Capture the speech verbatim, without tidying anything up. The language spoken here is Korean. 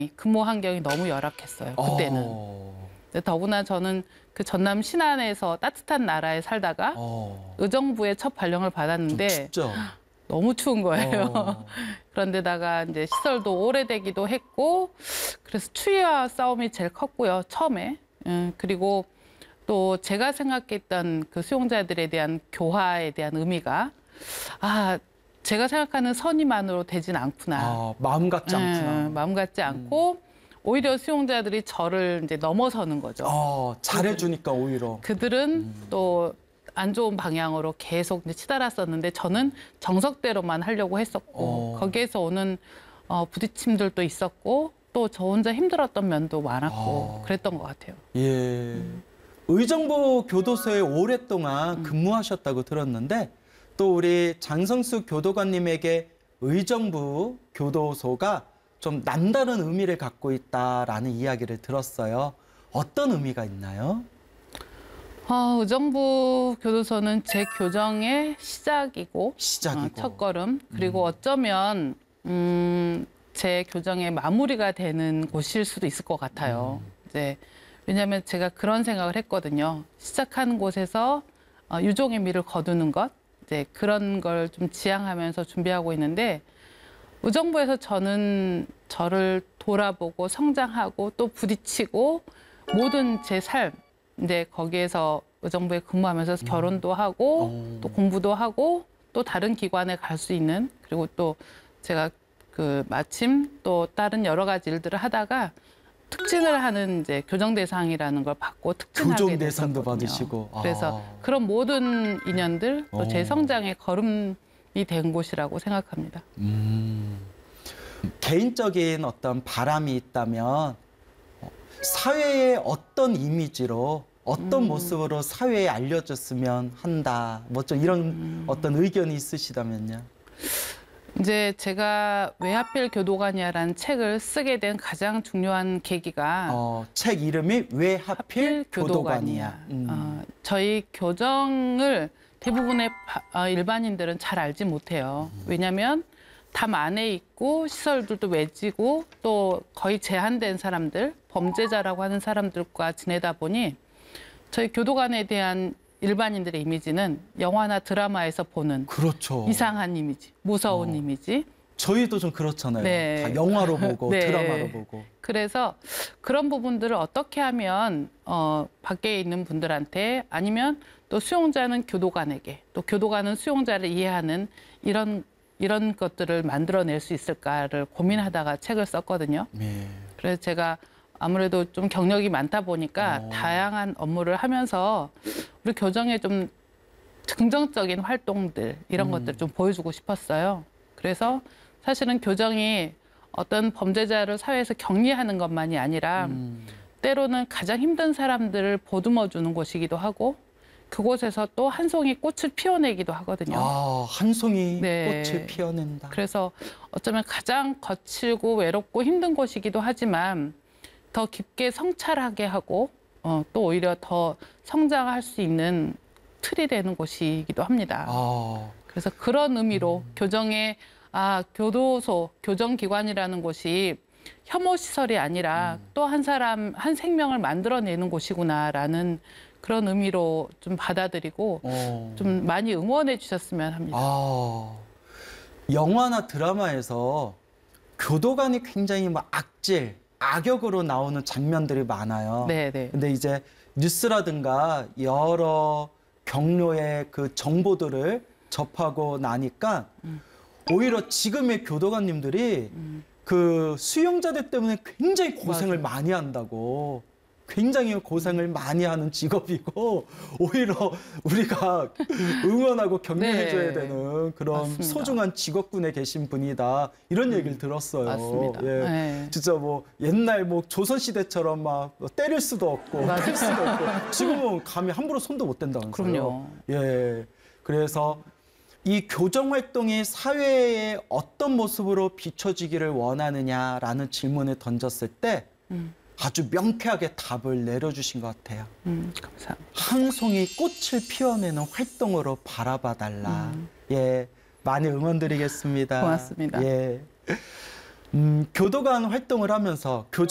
근무 환경이 너무 열악했어요. 그때는. 어. 더구나 저는 그 전남 신안에서 따뜻한 나라에 살다가 어. 의정부에 첫 발령을 좀 받았는데 춥죠. 너무 추운 거예요. 어. 그런데다가 이제 시설도 오래되기도 했고 그래서 추위와 싸움이 제일 컸고요. 처음에. 음, 그리고 또 제가 생각했던 그 수용자들에 대한 교화에 대한 의미가 아 제가 생각하는 선의만으로 되진 않구나. 아, 마음 같지 않구나. 음, 마음 같지 않고 음. 오히려 수용자들이 저를 이제 넘어서는 거죠. 어, 잘해주니까 오히려. 그들은 음. 또 안 좋은 방향으로 계속 이제 치달았었는데 저는 정석대로만 하려고 했었고 어. 거기에서 오는 어, 부딪힘들도 있었고 또 저 혼자 힘들었던 면도 많았고 어. 그랬던 것 같아요. 예. 음. 의정부 교도소에 오랫동안 음. 근무하셨다고 들었는데 또 우리 장성수 교도관님에게 의정부 교도소가 좀 남다른 의미를 갖고 있다라는 이야기를 들었어요. 어떤 의미가 있나요? 어, 의정부 교도소는 제 교정의 시작이고, 시작이고. 어, 첫걸음 그리고 음. 어쩌면 음, 제 교정의 마무리가 되는 곳일 수도 있을 것 같아요. 음. 이제 왜냐하면 제가 그런 생각을 했거든요. 시작하는 곳에서 어, 유종의 미를 거두는 것, 이제 그런 걸 좀 지향하면서 준비하고 있는데 의정부에서 저는 저를 돌아보고 성장하고 또 부딪히고 모든 제 삶, 이제 거기에서 의정부에 근무하면서 음. 결혼도 하고 오. 또 공부도 하고 또 다른 기관에 갈 수 있는 그리고 또 제가 그 마침 또 다른 여러 가지 일들을 하다가 특진을 하는 이제 교정 대상이라는 걸 받고 특진하게 교정 대상도 됐었거든요. 받으시고. 그래서 아. 그런 모든 인연들 또 제 어. 성장의 걸음이 된 곳이라고 생각합니다. 음. 개인적인 어떤 바람이 있다면 사회의 어떤 이미지로 어떤 음. 모습으로 사회에 알려졌으면 한다. 뭐 좀 이런 음. 어떤 의견이 있으시다면요. 이제 제가 왜 하필 교도관이야라는 책을 쓰게 된 가장 중요한 계기가 어, 책 이름이 왜 하필, 하필 교도관이야. 교도관이야. 음. 어, 저희 교정을 대부분의 바, 어, 일반인들은 잘 알지 못해요. 음. 왜냐하면 담 안에 있고 시설들도 외지고 또 거의 제한된 사람들, 범죄자라고 하는 사람들과 지내다 보니 저희 교도관에 대한 일반인들의 이미지는 영화나 드라마에서 보는 그렇죠. 이상한 이미지, 무서운 어. 이미지. 저희도 좀 그렇잖아요. 네. 다 영화로 보고 네. 드라마로 보고. 그래서 그런 부분들을 어떻게 하면 어, 밖에 있는 분들한테 아니면 또 수용자는 교도관에게 또 교도관은 수용자를 이해하는 이런 이런 것들을 만들어낼 수 있을까를 고민하다가 책을 썼거든요. 네. 그래서 제가 아무래도 좀 경력이 많다 보니까 오. 다양한 업무를 하면서 우리 교정의 좀 긍정적인 활동들 이런 음. 것들을 좀 보여주고 싶었어요. 그래서 사실은 교정이 어떤 범죄자를 사회에서 격리하는 것만이 아니라 음. 때로는 가장 힘든 사람들을 보듬어 주는 곳이기도 하고 그곳에서 또 한 송이 꽃을 피워내기도 하거든요. 아, 한 송이 네. 꽃을 피워낸다. 그래서 어쩌면 가장 거칠고 외롭고 힘든 곳이기도 하지만 더 깊게 성찰하게 하고 어, 또 오히려 더 성장할 수 있는 틀이 되는 곳이기도 합니다. 아. 그래서 그런 의미로 음. 교정의 아, 교도소, 교정기관이라는 곳이 혐오 시설이 아니라 음. 또 한 사람, 한 생명을 만들어내는 곳이구나라는 그런 의미로 좀 받아들이고 어. 좀 많이 응원해 주셨으면 합니다. 아, 영화나 드라마에서 교도관이 굉장히 막 악질, 악역으로 나오는 장면들이 많아요. 네네. 근데 이제 뉴스라든가 여러 경로의 그 정보들을 접하고 나니까 음. 오히려 지금의 교도관님들이 음. 그 수용자들 때문에 굉장히 고생을 맞아요. 많이 한다고. 굉장히 고생을 많이 하는 직업이고 오히려 우리가 응원하고 격려해줘야 네. 되는 그런 맞습니다. 소중한 직업군에 계신 분이다 이런 음. 얘기를 들었어요. 맞습니다. 예. 네. 진짜 뭐 옛날 뭐 조선시대처럼 막 때릴 수도 없고 할 수도 없고 지금은 감히 함부로 손도 못 댄다면서요. 그럼요. 예. 그래서 이 교정 활동이 사회에 어떤 모습으로 비춰지기를 원하느냐라는 질문을 던졌을 때 음. 아주 명쾌하게 답을 내려주신 것 같아요. 음, 감사합니다. 한 송이 꽃을 피워내는 활동으로 바라봐달라. 음. 예, 많이 응원드리겠습니다. 고맙습니다. 예. 음, 교도관 활동을 하면서